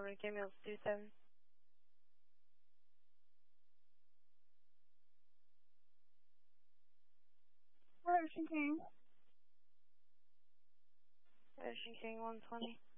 over to Camille's 27. Ocean King. Ocean King 120.